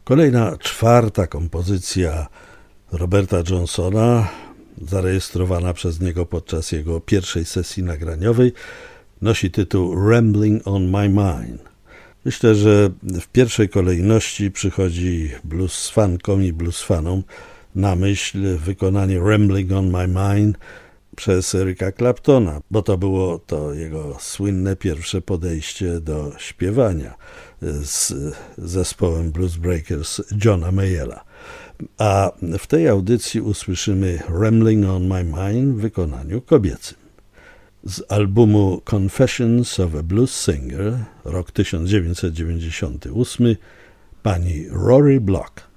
Kolejna, czwarta kompozycja Roberta Johnsona, zarejestrowana przez niego podczas jego pierwszej sesji nagraniowej, nosi tytuł Rambling on My Mind. Myślę, że w pierwszej kolejności przychodzi bluesfankom i bluesfanom na myśl wykonanie Rambling on My Mind przez Erica Claptona, bo to było jego słynne pierwsze podejście do śpiewania z zespołem Blues Breakers Johna Mayalla. A w tej audycji usłyszymy Rambling on My Mind w wykonaniu kobiecym. Z albumu Confessions of a Blues Singer, rok 1998, pani Rory Block.